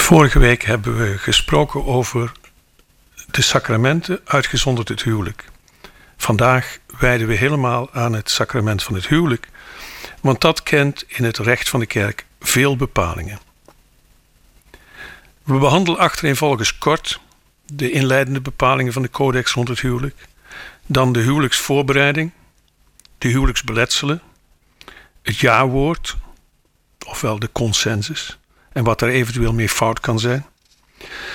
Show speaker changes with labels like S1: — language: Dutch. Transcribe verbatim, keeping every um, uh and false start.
S1: Vorige week hebben we gesproken over de sacramenten, uitgezonderd het huwelijk. Vandaag wijden we helemaal aan het sacrament van het huwelijk, want dat kent in het recht van de kerk veel bepalingen. We behandelen achtereenvolgens kort de inleidende bepalingen van de codex rond het huwelijk, dan de huwelijksvoorbereiding, de huwelijksbeletselen, het ja-woord, ofwel de consensus, en wat er eventueel mee fout kan zijn.